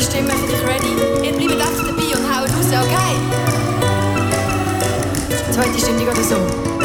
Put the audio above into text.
Stimme für dich ready. Ihr bleibt einfach dabei und haut raus, okay? Zweite Stimmung oder so.